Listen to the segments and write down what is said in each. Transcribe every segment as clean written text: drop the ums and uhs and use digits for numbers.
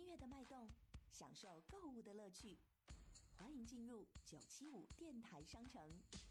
乐的脉动，享受购物的乐趣。欢迎进入975电台商城。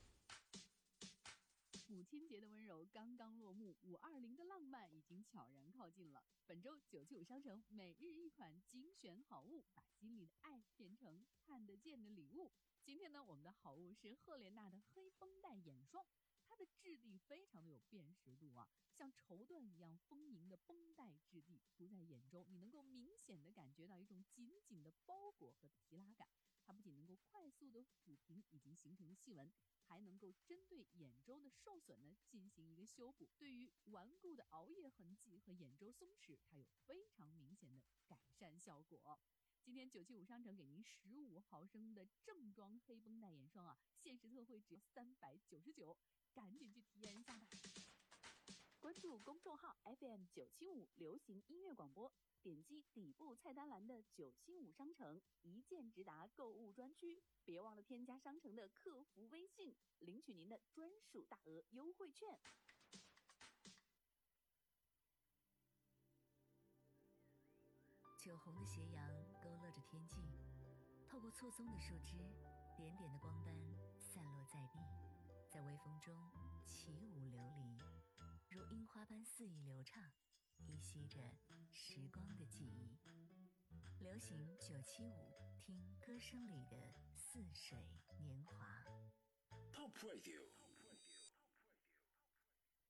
母亲节的温柔刚刚落幕，520的浪漫已经悄然靠近了。本周975商城每日一款精选好物，把心里的爱变成看得见的礼物。今天呢，我们的好物是赫莲娜的黑绷带眼霜，它的质地非常的有辨识度啊，像绸缎一样丰盈的绷带质地涂在眼中，你能够明显的感觉到一种紧紧的包裹和提拉感。它不仅能够快速的抚平已经形成的细纹，还能够针对眼周的受损呢进行一个修补。对于顽固的熬夜痕迹和眼周松弛，它有非常明显的改善效果。今天975商城给您15毫升的正装黑绷带眼霜啊，限时特惠只要399，赶紧去体验一下吧。关注公众号 FM975 流行音乐广播，点击底部菜单栏的975商城一键直达购物专区，别忘了添加商城的客服微信，领取您的专属大额优惠券。 酒红的斜阳勾勒着天际，透过错综的树枝，点点的光斑散落在地，在微风中起舞流离，如樱花般肆意流畅，依稀着时光的记忆。流行975，听歌声里的似水年华。 Pop Radio